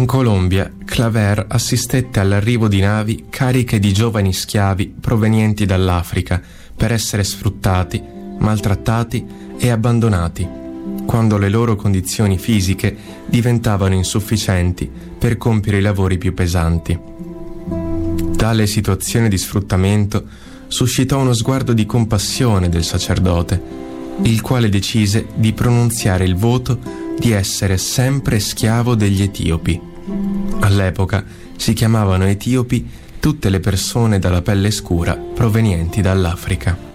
In Colombia, Claver assistette all'arrivo di navi cariche di giovani schiavi provenienti dall'Africa per essere sfruttati, maltrattati e abbandonati, quando le loro condizioni fisiche diventavano insufficienti per compiere i lavori più pesanti. Tale situazione di sfruttamento suscitò uno sguardo di compassione del sacerdote, il quale decise di pronunziare il voto di essere sempre schiavo degli etiopi. All'epoca si chiamavano etiopi tutte le persone dalla pelle scura provenienti dall'Africa.